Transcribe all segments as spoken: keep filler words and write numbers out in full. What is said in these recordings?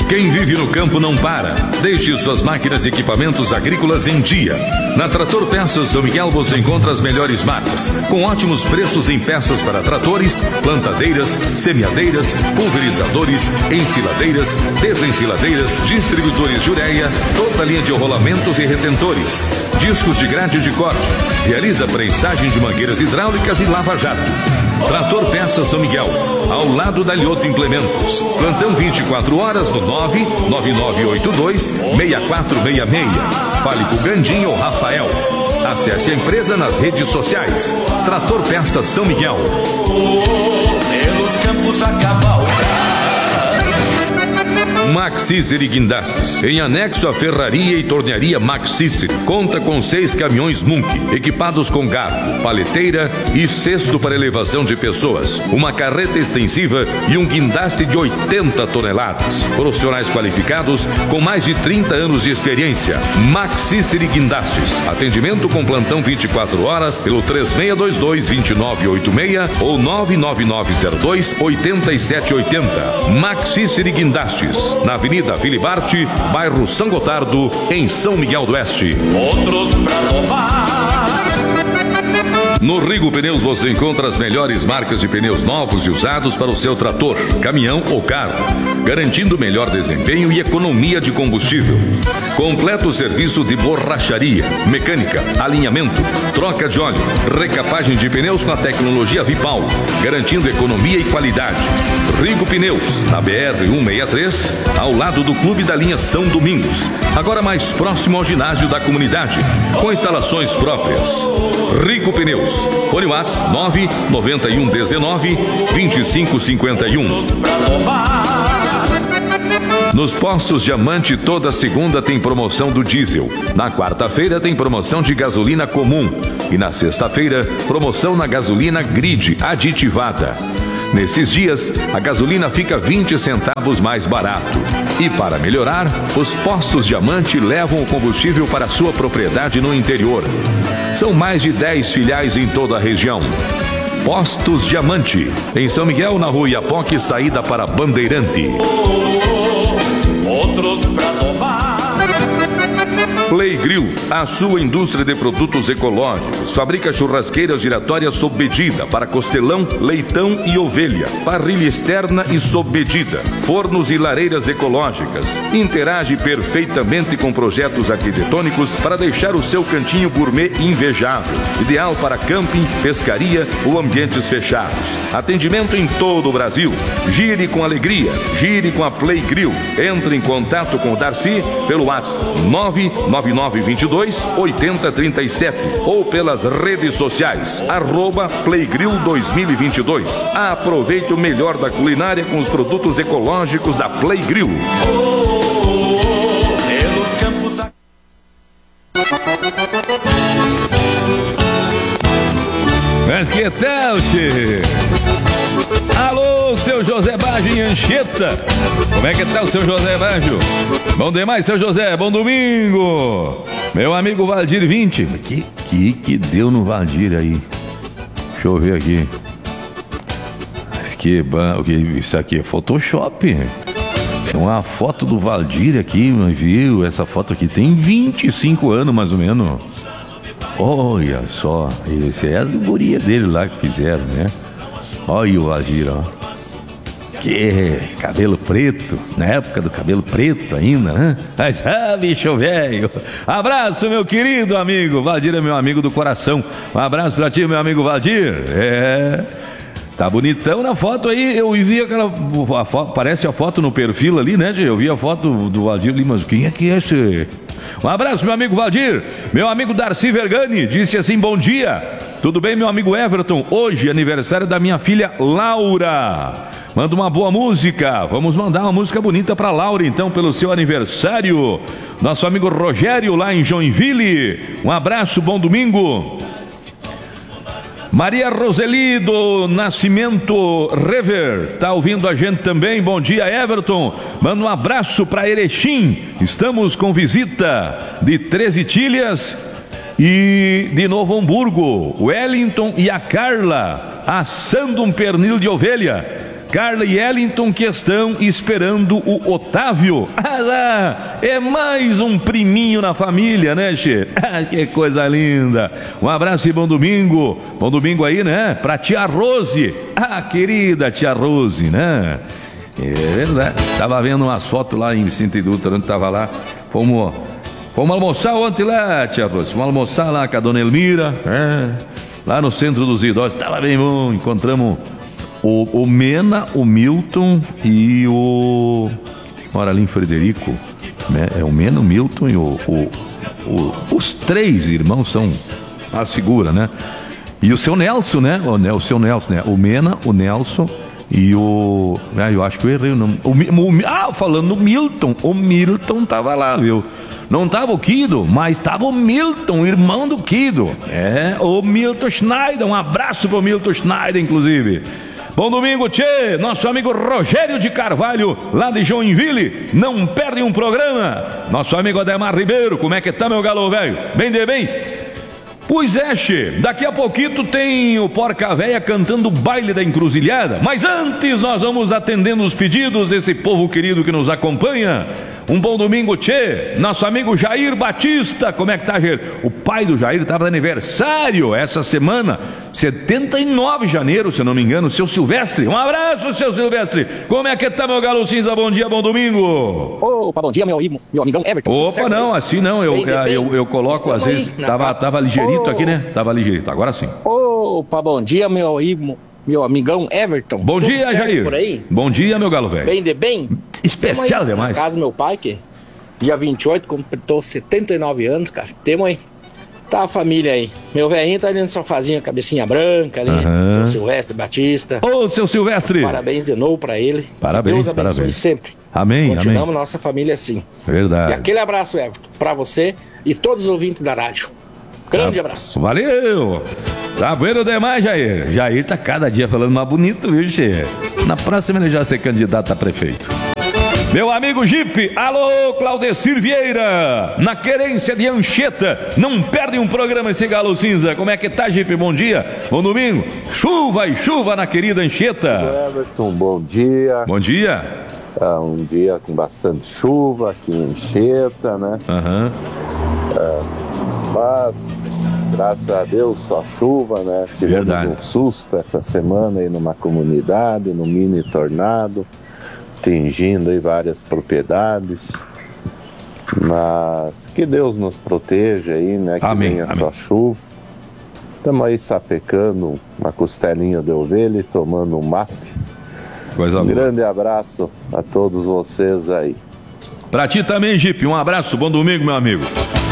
Quem vive no campo não para. Deixe suas máquinas e equipamentos agrícolas em dia. Na Trator Peças São Miguel você encontra as melhores marcas, com ótimos preços em peças para tratores, plantadeiras, semeadeiras, pulverizadores, ensiladeiras, desensiladeiras, distribuidores de ureia, toda a linha de rolamentos e retentores, discos de grade de corte, realiza prensagem de mangueiras hidráulicas e lava-jato. Trator Peças São Miguel, ao lado da Lioto Implementos. Plantão vinte e quatro horas no nove nove nove oito dois, seis quatro seis seis. Fale com o Gandinho ou Rafael. Acesse a empresa nas redes sociais. Trator Peças São Miguel. Pelos campos a cavalgar. Max Cícero Guindastes, em anexo à ferraria e tornearia Max Cícero, conta com seis caminhões Munk, equipados com garfo, paleteira e cesto para elevação de pessoas, uma carreta extensiva e um guindaste de oitenta toneladas. Profissionais qualificados com mais de trinta anos de experiência. Max Cícero Guindastes, atendimento com plantão vinte e quatro horas pelo três seis dois dois, dois nove oito seis ou nove nove nove zero dois, oito sete oito zero. Max Cícero Guindastes, na Avenida Filibarte, bairro São Gotardo, em São Miguel do Oeste. Outros pra tomar. No Rigo Pneus você encontra as melhores marcas de pneus novos e usados para o seu trator, caminhão ou carro, garantindo melhor desempenho e economia de combustível. Completo serviço de borracharia, mecânica, alinhamento, troca de óleo, recapagem de pneus com a tecnologia Vipal, garantindo economia e qualidade. Rigo Pneus, na B R cento e sessenta e três, ao lado do Clube da Linha São Domingos, agora mais próximo ao ginásio da comunidade, com instalações próprias. Rigo Pneus, fone WhatsApp nove nove um um nove, dois cinco cinco um. Nos postos Diamante, toda segunda tem promoção do diesel. Na quarta-feira tem promoção de gasolina comum. E na sexta-feira, promoção na gasolina grid aditivada. Nesses dias, a gasolina fica vinte centavos mais barato. E para melhorar, os postos Diamante levam o combustível para sua propriedade no interior. São mais de dez filiais em toda a região. Postos Diamante, em São Miguel, na rua Iapoque, saída para Bandeirante. Outros pra tomar. Play Grill, a sua indústria de produtos ecológicos. Fabrica churrasqueiras giratórias sob medida para costelão, leitão e ovelha. Parrilha externa e sob medida. Fornos e lareiras ecológicas. Interage perfeitamente com projetos arquitetônicos para deixar o seu cantinho gourmet invejável. Ideal para camping, pescaria ou ambientes fechados. Atendimento em todo o Brasil. Gire com alegria. Gire com a Play Grill. Entre em contato com o Darcy pelo WhatsApp nove nove nove dois dois, oito zero três sete ou pelas redes sociais, arroba Playgrill dois mil e vinte e dois. Aproveite o melhor da culinária com os produtos ecológicos da Playgrill. Pelos campos a... Mas que tal, che? Alô, seu José Baggio em Anchieta. Como é que tá o seu José Baggio? Bom demais, seu José, bom domingo. Meu amigo Valdir vinte. Que que que deu no Valdir aí? Deixa eu ver aqui. Que, isso aqui é Photoshop. É uma foto do Valdir aqui, viu? Essa foto aqui tem vinte e cinco anos mais ou menos. Olha só, esse é a guria dele lá que fizeram, né? Olha o Valdir, ó. Que cabelo preto, na época do cabelo preto ainda, né? Mas, ah, bicho velho. Abraço, meu querido amigo. Valdir é meu amigo do coração. Um abraço pra ti, meu amigo Valdir. É... Tá bonitão na foto aí. Eu vi aquela... A foto, parece a foto no perfil ali, né? Eu vi a foto do Valdir ali, mas quem é que é esse... Um abraço, meu amigo Valdir. Meu amigo Darcy Vergani disse assim, bom dia. Tudo bem, meu amigo Everton? Hoje é aniversário da minha filha Laura. Manda uma boa música. Vamos mandar uma música bonita pra Laura, então, pelo seu aniversário. Nosso amigo Rogério, lá em Joinville. Um abraço, bom domingo. Maria Roseli do Nascimento Rever tá ouvindo a gente também. Bom dia, Everton. Manda um abraço para Erechim. Estamos com visita de Treze Tilhas e de Novo Hamburgo. Wellington e a Carla assando um pernil de ovelha. Carla e Ellington que estão esperando o Otávio. Ah, lá, é mais um priminho na família, né, Che? Ah, que coisa linda. Um abraço e bom domingo. Bom domingo aí, né? Pra tia Rose. Ah, querida tia Rose, né? É verdade. Tava vendo umas fotos lá em Vicente Dutra, onde tava lá. Fomos, fomos almoçar ontem lá, tia Rose. Fomos almoçar lá com a dona Elmira, é, lá no Centro dos Idosos. Tava bem bom. Encontramos o, o Mena, o Milton e o... Mora ali em Frederico. É o Mena, o Milton e o... o, o os três irmãos são as figuras, né? E o seu Nelson, né? O, o seu Nelson, né? O Mena, o Nelson... E o... Ah, eu acho que eu errei o nome. O, o, ah, falando no Milton. O Milton tava lá, viu? Não tava o Kido, mas tava o Milton, irmão do Kido. É, o Milton Schneider. Um abraço pro Milton Schneider, inclusive. Bom domingo, tchê. Nosso amigo Rogério de Carvalho, lá de Joinville. Não perde um programa. Nosso amigo Ademar Ribeiro. Como é que tá, meu galo velho? Bem de bem? Pois é, che, daqui a pouquinho tem o Porca Véia cantando o baile da encruzilhada, mas antes nós vamos atendendo os pedidos desse povo querido que nos acompanha. Um bom domingo, tchê. Nosso amigo Jair Batista, como é que tá, Jair? O pai do Jair estava de aniversário essa semana, setenta e nove de janeiro, se eu não me engano, seu Silvestre. Um abraço, seu Silvestre. Como é que tá, meu galo cinza? Bom dia, bom domingo. Opa, bom dia, meu, meu amigão Everton. Opa, certo? Não, assim não, eu, eu, eu, eu coloco às vezes, tava, tava ligeirito aqui, né? Tava ligeirito, agora sim. Opa, bom dia, meu, meu amigão Everton. Bom Tudo dia, Jair. Por aí? Bom dia, meu galo velho. Bem de bem? Especial demais. Na casa do meu pai, que dia vinte e oito completou setenta e nove anos, cara. Temos aí. Tá a família aí. Meu velhinho tá ali no sofazinho, cabecinha branca ali. Uhum. Seu Silvestre Batista. Ô, seu Silvestre. Parabéns de novo pra ele. Parabéns, Deus abençoe parabéns. sempre. Amém, Continuamos amém. nossa família assim. Verdade. E aquele abraço, Everton, pra você e todos os ouvintes da rádio. Grande tá. abraço. Valeu. Tá bueno demais, Jair. Jair tá cada dia falando mais bonito, viu, Che? Na próxima ele já vai ser candidato a prefeito. Meu amigo Jipe, alô, Claudecir Vieira, na querência de Anchieta, não perde um programa esse galo cinza. Como é que tá, Jipe? Bom dia, bom domingo. Chuva e chuva na querida Anchieta. Everton, bom dia. Bom dia. É um dia com bastante chuva aqui em Anchieta, né? Aham. Uhum. É, mas, graças a Deus, só chuva, né? Tivemos Verdade. um susto essa semana aí numa comunidade, no mini tornado, atingindo aí várias propriedades, mas que Deus nos proteja aí, né, que amém, venha amém. só chuva. Estamos aí sapecando uma costelinha de ovelha e tomando um mate. Coisa um boa. Grande abraço a todos vocês aí. Pra ti também, Jipe, um abraço, bom domingo, meu amigo.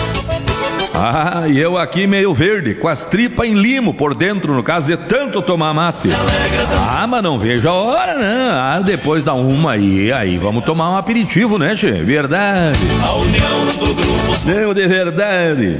Ah, e eu aqui meio verde, com as tripas em limo por dentro, no caso de tanto tomar mate. Ah, mas não vejo a hora, né? Ah, depois dá uma aí, aí vamos tomar um aperitivo, né, che? Verdade. A união do grupo. Não, de verdade.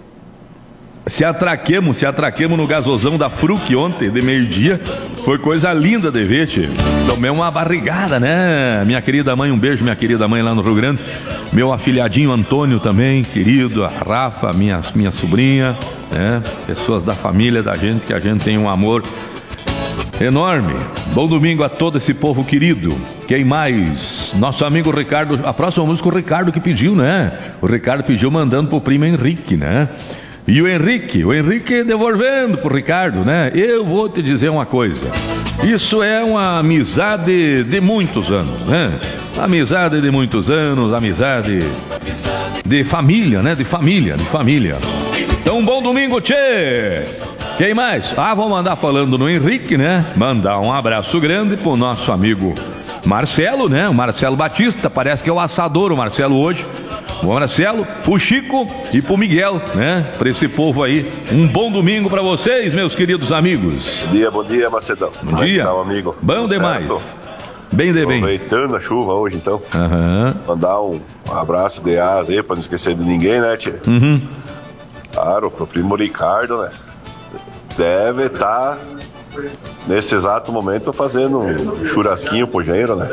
Se atraquemos, se atraquemos no gasosão da Fruc ontem, de meio-dia. Foi coisa linda de ver, che. Tomei uma barrigada, né? Minha querida mãe, um beijo, minha querida mãe lá no Rio Grande. Meu afilhadinho Antônio também, querido, a Rafa, minha, minha sobrinha, né? Pessoas da família da gente, que a gente tem um amor enorme. Bom domingo a todo esse povo querido. Quem mais? Nosso amigo Ricardo, a próxima música o Ricardo que pediu, né? O Ricardo pediu mandando pro primo Henrique, né? E o Henrique, o Henrique devolvendo pro Ricardo, né? Eu vou te dizer uma coisa. Isso é uma amizade de muitos anos, né? Amizade de muitos anos, amizade de família, né? De família, de família. Então, um bom domingo, tchê! Quem mais? Ah, vou mandar falando no Henrique, né? Mandar um abraço grande pro nosso amigo Marcelo, né? O Marcelo Batista, parece que é o assador, o Marcelo hoje. Bom, Marcelo, pro Chico e pro Miguel, né? Pra esse povo aí. Um bom domingo pra vocês, meus queridos amigos. Bom dia, bom dia, Macedão. Bom dia. Tá, amigo? Bom Tudo demais. Certo? Bem de bem. Aproveitando a chuva hoje, então. Uhum. Mandar um abraço de asa aí, pra não esquecer de ninguém, né, tia? Uhum. Claro, pro primo Ricardo, né? Deve estar, tá, nesse exato momento, fazendo um churrasquinho pro gênero, né?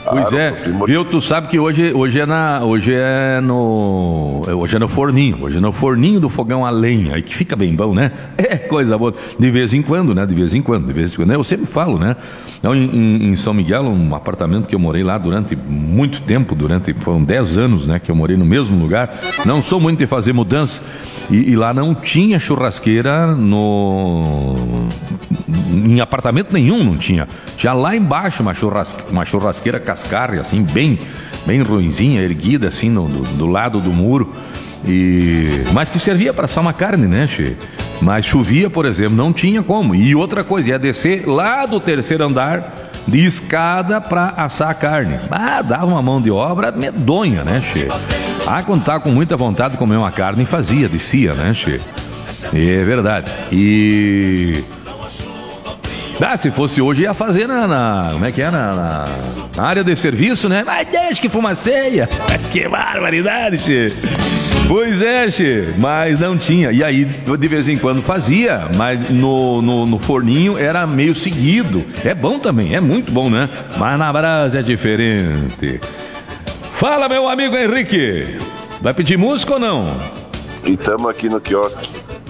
Pois Claro, é, primor- viu? Tu sabe que hoje, hoje é na, hoje é no, hoje é no forninho, hoje é no forninho do fogão a lenha, aí que fica bem bom, né? É coisa boa, de vez em quando, né? De vez em quando, de vez em quando. Eu sempre falo, né? Então, em, em, em São Miguel, um apartamento que eu morei lá durante muito tempo, durante foram dez anos, né? Que eu morei no mesmo lugar. Não sou muito de fazer mudança e, e lá não tinha churrasqueira no em apartamento nenhum não tinha. Tinha lá embaixo uma, churrasque, uma churrasqueira cascarre, assim, bem, bem ruinzinha, erguida, assim, no, do, do lado do muro. E... Mas que servia para assar uma carne, né, che? Mas chovia, por exemplo, não tinha como. E outra coisa, ia descer lá do terceiro andar de escada para assar a carne. Ah, dava uma mão de obra medonha, né, che? Ah, quando tava com muita vontade de comer uma carne, fazia, descia, né, che? É verdade. E... Ah, se fosse hoje ia fazer na, na como é que é, na, na, na área de serviço, né? Mas deixa que fumaceia. Mas que barbaridade, che. Pois é, che. Mas não tinha. E aí, de vez em quando fazia, mas no, no, no forninho era meio seguido. É bom também, é muito bom, né? Mas na brasa é diferente. Fala, meu amigo Henrique. Vai pedir música ou não? E estamos aqui no quiosque.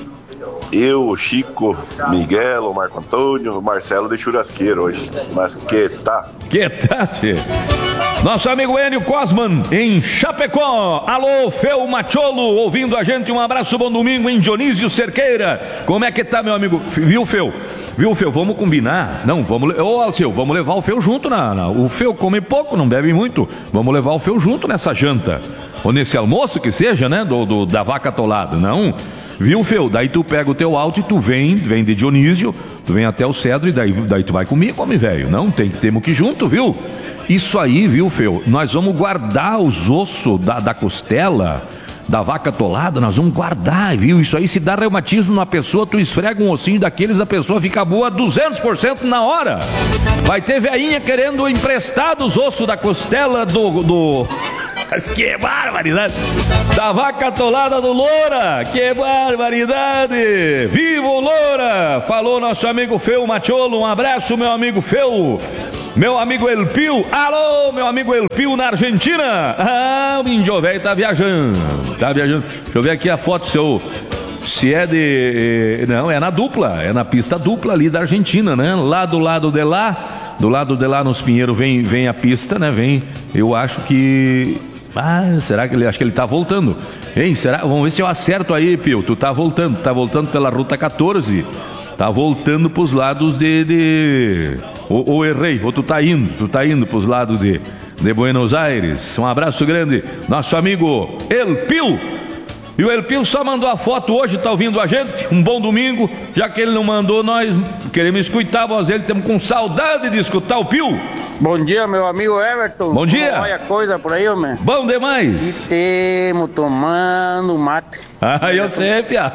Eu, o Chico, Miguel, o Marco Antônio, o Marcelo de churrasqueiro hoje. Mas que tá? Que tá, che? Nosso amigo Enio Cosman, em Chapecó. Alô, Feu Macholo, ouvindo a gente. Um abraço, bom domingo em Dionísio Cerqueira. Como é que tá, meu amigo? Viu, Feu? Viu, Feu? Vamos combinar? Não, vamos... Ô, Alceu, vamos levar o Feu junto na, na... O Feu come pouco, não bebe muito. Vamos levar o Feu junto nessa janta. Ou nesse almoço que seja, né? Do, do da vaca atolada, não... Viu, Feu? Daí tu pega o teu alto e tu vem, vem de Dionísio, tu vem até o Cedro e daí, daí tu vai comigo, homem velho. Não, tem que ter que junto, viu? Isso aí, viu, Feu? Nós vamos guardar os ossos da, da costela, da vaca atolada, nós vamos guardar, viu? Isso aí, se dá reumatismo na pessoa, tu esfrega um ossinho daqueles, a pessoa fica boa duzentos por cento na hora. Vai ter veinha querendo emprestar os ossos da costela do... do... Mas que barbaridade! Da vaca atolada do Loura! Que barbaridade! Viva o Loura! Falou nosso amigo Feu Macholo. Um abraço, meu amigo Feu. Meu amigo Elpio. Alô, meu amigo Elpio na Argentina. Ah, o índio velho tá viajando. Tá viajando. Deixa eu ver aqui a foto seu. Se é de... Não, é na dupla. É na pista dupla ali da Argentina, né? Lá do lado de lá. Do lado de lá nos Pinheiros vem, vem a pista, né? Vem... Eu acho que... Ah, será que ele... Acho que ele tá voltando. Hein, será? Vamos ver se eu acerto aí, Pio. Tu tá voltando. Tá voltando pela Ruta quatorze. Tá voltando pros lados de... de... Ou, ou errei. Ou tu tá indo. Tu tá indo pros lados de... De Buenos Aires. Um abraço grande. Nosso amigo Elpio. E o Elpio só mandou a foto hoje, tá ouvindo a gente? Um bom domingo. Já que ele não mandou, nós queremos escutar a voz dele. Estamos com saudade de escutar o Pio. Bom dia, meu amigo Everton. Bom dia. Olha a coisa por aí, homem. Bom demais. E temos tomando mate. Ah, eu sei, Pia.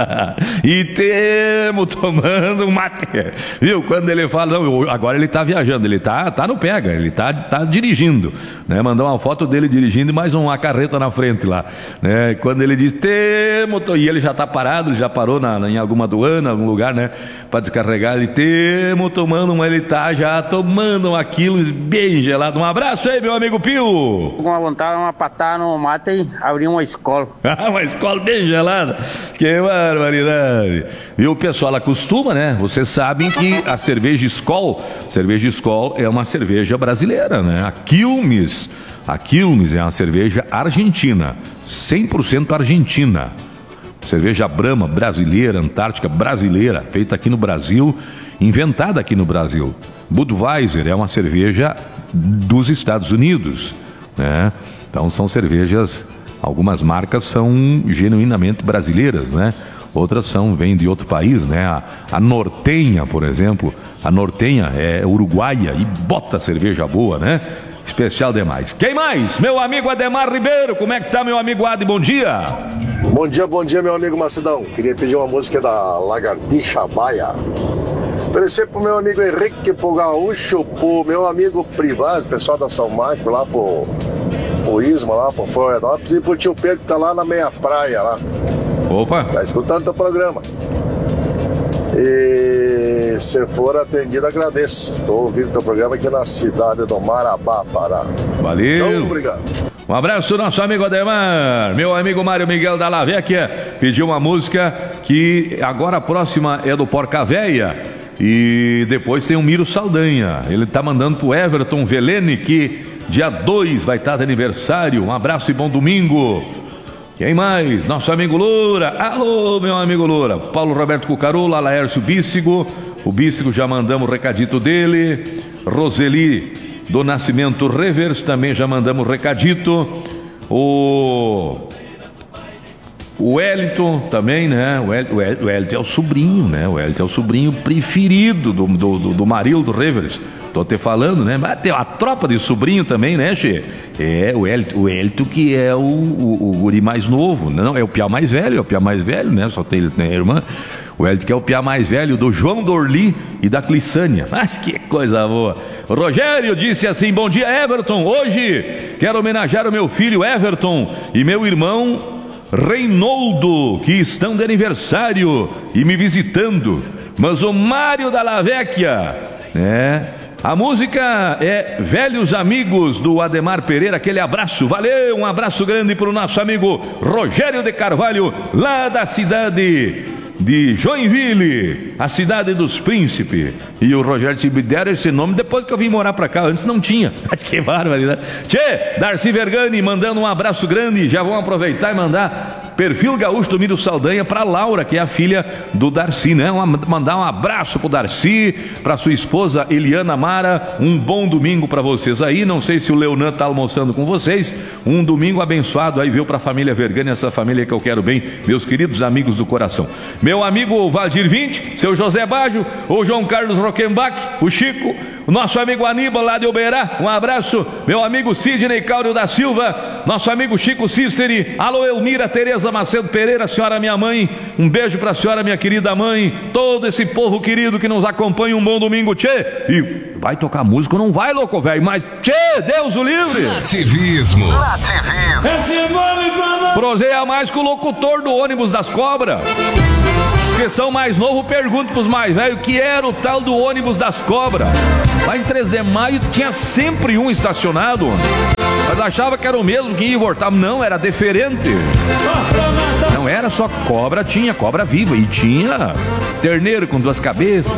E temos tomando um mate. Viu? Quando ele fala, não, agora ele tá viajando, ele tá, tá no pega, ele tá, tá dirigindo, né? Mandou uma foto dele dirigindo e mais uma carreta na frente lá, né? Quando ele diz, temos, e ele já tá parado, ele já parou na, em alguma aduana, algum lugar, né? Pra descarregar, ele temos tomando, mas ele tá já tomando um quilo bem gelado. Um abraço aí, meu amigo Pio. Com a vontade, uma patada no mate e abrir uma escola. Uma escola bem gelada, que barbaridade. E o pessoal acostuma, né? Vocês sabem que a cerveja Skol, cerveja Skol é uma cerveja brasileira, né? A Quilmes, a Quilmes é uma cerveja argentina, cem por cento argentina. Cerveja Brahma brasileira, Antártica brasileira, feita aqui no Brasil, inventada aqui no Brasil. Budweiser é uma cerveja dos Estados Unidos, né? Então são cervejas... Algumas marcas são genuinamente brasileiras, né? Outras são, vêm de outro país, né? A, a Nortenha, por exemplo, a Nortenha é uruguaia e bota cerveja boa, né? Especial demais. Quem mais? Meu amigo Ademar Ribeiro, como é que tá, meu amigo Adi? Bom dia. Bom dia, bom dia, meu amigo Macedão. Queria pedir uma música da Lagartixa Baia. Oferecer pro meu amigo Henrique, pro Gaúcho, pro meu amigo Privaz, pessoal da São Marco, lá pro... o Isma lá, pro Florianópolis, e pro tio Pedro que tá lá na meia praia lá. Opa! Tá escutando teu programa. E se for atendido, agradeço. Estou ouvindo teu programa aqui na cidade do Marabá, Pará. Valeu. Tchau, obrigado. Um abraço, nosso amigo Ademar. Meu amigo Mário Miguel da Lavecchia pediu uma música que agora a próxima é do Porca Véia. E depois tem o Miro Saldanha. Ele tá mandando pro Everton Velene, que dia dois vai estar de aniversário. Um abraço e bom domingo. Quem mais? Nosso amigo Loura. Alô, meu amigo Loura. Paulo Roberto Cucarola, Laércio Bícigo. O Bícigo já mandamos o recadito dele. Roseli do Nascimento Revers, também já mandamos o recadito. O... O Wellington também, né? O Wellington, o Wellington é o sobrinho, né? O Wellington é o sobrinho preferido do, do, do, do Marildo Revers. Tô te falando, né? Mas tem a tropa de sobrinho também, né, Che? É, o Wellington, o Wellington que é o, o, o guri mais novo. Não, é o piá mais velho, é o piá mais velho, né? Só tem, tem a irmã. O Wellington que é o piá mais velho do João Dorli e da Clissânia. Mas que coisa boa. O Rogério disse assim: bom dia, Everton. Hoje quero homenagear o meu filho Everton e meu irmão Reinoldo, que estão de aniversário e me visitando. Mas o Mário da Lavecchia, né? A música é Velhos Amigos, do Ademar Pereira. Aquele abraço, valeu, um abraço grande para o nosso amigo Rogério de Carvalho, lá da cidade de Joinville, a cidade dos príncipes. E o Rogério se me deram esse nome depois que eu vim morar pra cá, antes não tinha. Mas que barbaridade. Tchê, Darcy Vergani mandando um abraço grande. Já vão aproveitar e mandar perfil gaúcho do Miro Saldanha pra Laura, que é a filha do Darcy, né? Um, mandar um abraço pro Darcy, pra sua esposa Eliana Mara. Um bom domingo pra vocês aí. Não sei se o Leonan tá almoçando com vocês. Um domingo abençoado aí, viu, pra família Vergani, essa família que eu quero bem, meus queridos amigos do coração. Meu amigo Valdir vinte, seu José Baggio, o João Carlos Rockenbach, o Chico, o nosso amigo Aníbal lá de Uberá, um abraço. Meu amigo Sidney Cáurio da Silva, nosso amigo Chico Cíceri, alô Elmira Tereza Macedo Pereira, senhora minha mãe, um beijo pra senhora minha querida mãe, todo esse povo querido que nos acompanha, um bom domingo, tchê. E vai tocar música, não vai, louco velho, mas tchê, Deus o livre. Nativismo. Nativismo. Proseia mais que o locutor do ônibus das cobras. Que são mais novos, pergunto pros mais velhos que era o tal do ônibus das cobras. Lá em três de maio tinha sempre um estacionado, mas achava que era o mesmo que ia e voltava. Não, era diferente. Não era só cobra, tinha cobra viva e tinha terneiro com duas cabeças,